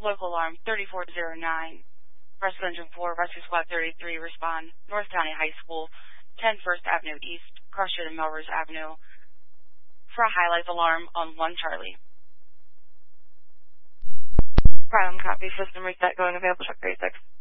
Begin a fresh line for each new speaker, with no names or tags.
Local alarm 3409. Rescue Engine 4, Rescue Squad 33, respond. North County High School, 10 First Avenue East, cross street of Melrose Avenue, for a highlight alarm on 1 Charlie.
Problem copy. System reset. Going available. Check 36.